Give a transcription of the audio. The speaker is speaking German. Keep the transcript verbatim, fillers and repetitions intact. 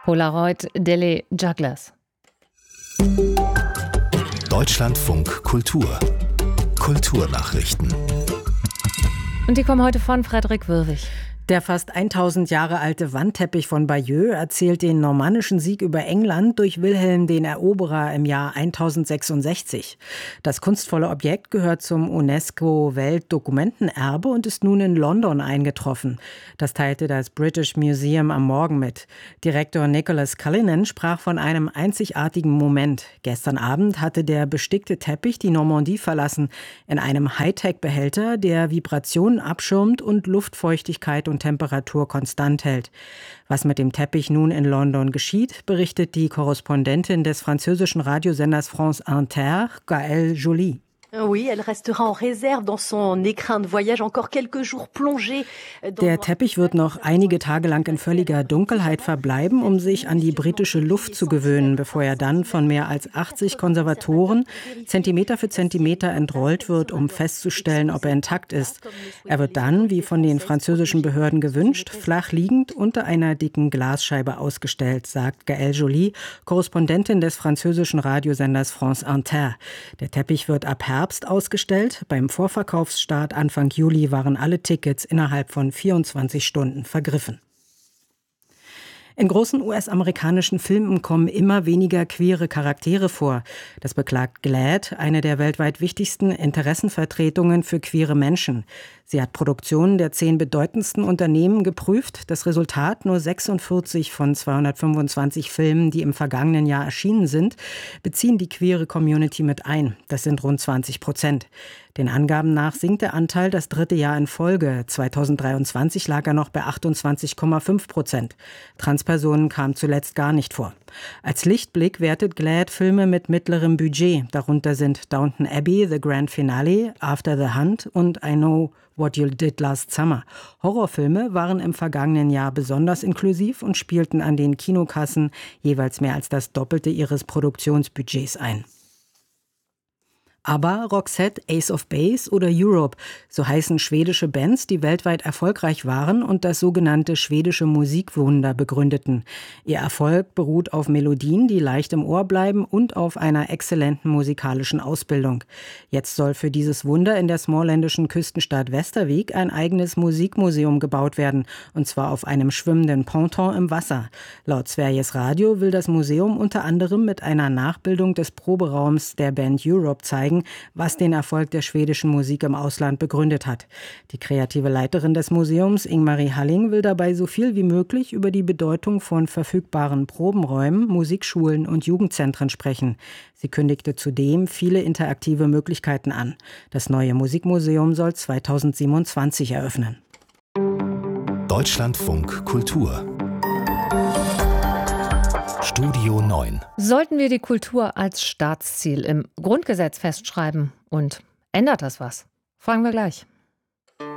Polaroid Dele Jugglers. Deutschlandfunk Kultur. Kulturnachrichten. Und die kommen heute von Frederik Würwig. Der fast tausend Jahre alte Wandteppich von Bayeux erzählt den normannischen Sieg über England durch Wilhelm den Eroberer im Jahr tausendsechsundsechzig. Das kunstvolle Objekt gehört zum UNESCO-Weltdokumentenerbe und ist nun in London eingetroffen. Das teilte das British Museum am Morgen mit. Direktor Nicholas Cullinan sprach von einem einzigartigen Moment. Gestern Abend hatte der bestickte Teppich die Normandie verlassen, in einem Hightech-Behälter, der Vibrationen abschirmt und Luftfeuchtigkeit und Temperatur konstant hält. Was mit dem Teppich nun in London geschieht, berichtet die Korrespondentin des französischen Radiosenders France Inter, Gaëlle Joly. Oui, elle restera en réserve dans son écrin de voyage encore quelques jours plongé. Der Teppich wird noch einige Tage lang in völliger Dunkelheit verbleiben, um sich an die britische Luft zu gewöhnen, bevor er dann von mehr als achtzig Konservatoren Zentimeter für Zentimeter entrollt wird, um festzustellen, ob er intakt ist. Er wird dann, wie von den französischen Behörden gewünscht, flach liegend unter einer dicken Glasscheibe ausgestellt, sagt Gaëlle Joly, Korrespondentin des französischen Radiosenders France Inter. Der Teppich wird ab Herbst ausgestellt. Beim Vorverkaufsstart Anfang Juli waren alle Tickets innerhalb von vierundzwanzig Stunden vergriffen. In großen U S-amerikanischen Filmen kommen immer weniger queere Charaktere vor. Das beklagt GLAAD, eine der weltweit wichtigsten Interessenvertretungen für queere Menschen. Sie hat Produktionen der zehn bedeutendsten Unternehmen geprüft. Das Resultat: nur sechsundvierzig von zweihundertfünfundzwanzig Filmen, die im vergangenen Jahr erschienen sind, beziehen die queere Community mit ein. Das sind rund zwanzig Prozent. Den Angaben nach sinkt der Anteil das dritte Jahr in Folge. zweitausenddreiundzwanzig lag er noch bei achtundzwanzig Komma fünf Prozent. Transpersonen kamen zuletzt gar nicht vor. Als Lichtblick wertet GLAAD Filme mit mittlerem Budget. Darunter sind Downton Abbey, The Grand Finale, After the Hunt und I Know What You Did Last Summer. Horrorfilme waren im vergangenen Jahr besonders inklusiv und spielten an den Kinokassen jeweils mehr als das Doppelte ihres Produktionsbudgets ein. Aber Roxette, Ace of Base oder Europe, so heißen schwedische Bands, die weltweit erfolgreich waren und das sogenannte schwedische Musikwunder begründeten. Ihr Erfolg beruht auf Melodien, die leicht im Ohr bleiben und auf einer exzellenten musikalischen Ausbildung. Jetzt soll für dieses Wunder in der smallländischen Küstenstadt Västervik ein eigenes Musikmuseum gebaut werden, und zwar auf einem schwimmenden Ponton im Wasser. Laut Sveriges Radio will das Museum unter anderem mit einer Nachbildung des Proberaums der Band Europe zeigen, was den Erfolg der schwedischen Musik im Ausland begründet hat. Die kreative Leiterin des Museums, Ingmarie Halling, will dabei so viel wie möglich über die Bedeutung von verfügbaren Probenräumen, Musikschulen und Jugendzentren sprechen. Sie kündigte zudem viele interaktive Möglichkeiten an. Das neue Musikmuseum soll zweitausendsiebenundzwanzig eröffnen. Deutschlandfunk Kultur. Studio neun. Sollten wir die Kultur als Staatsziel im Grundgesetz festschreiben? Und ändert das was? Fragen wir gleich.